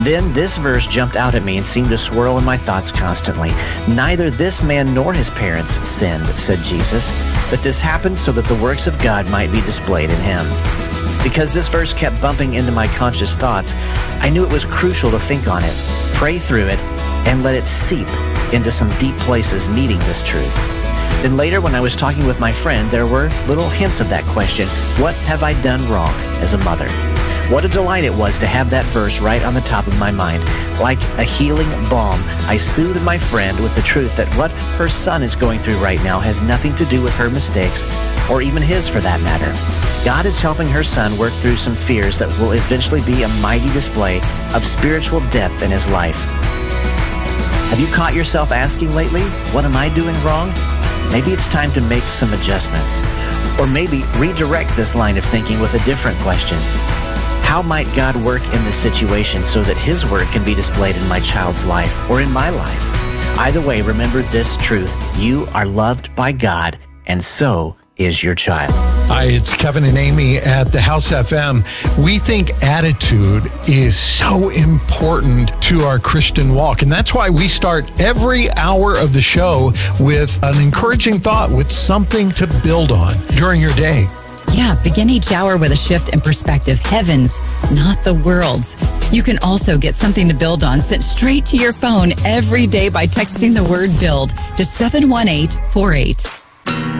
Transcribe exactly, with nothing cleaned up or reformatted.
Then this verse jumped out at me and seemed to swirl in my thoughts constantly. Neither this man nor his parents sinned, said Jesus, but this happened so that the works of God might be displayed in him. Because this verse kept bumping into my conscious thoughts, I knew it was crucial to think on it, pray through it, and let it seep into some deep places needing this truth. Then later, when I was talking with my friend, there were little hints of that question, what have I done wrong as a mother? What a delight it was to have that verse right on the top of my mind. Like a healing balm, I soothed my friend with the truth that what her son is going through right now has nothing to do with her mistakes, or even his for that matter. God is helping her son work through some fears that will eventually be a mighty display of spiritual depth in his life. Have you caught yourself asking lately, what am I doing wrong? Maybe it's time to make some adjustments. Or maybe redirect this line of thinking with a different question. How might God work in this situation so that His work can be displayed in my child's life or in my life? Either way, remember this truth. You are loved by God, and so is your child. Hi, it's Kevin and Amy at the House F M. We think attitude is so important to our Christian walk, and that's why we start every hour of the show with an encouraging thought, with something to build on during your day. Yeah, begin each hour with a shift in perspective. Heavens, not the world's. You can also get something to build on sent straight to your phone every day by texting the word BUILD to seven one eight four eight.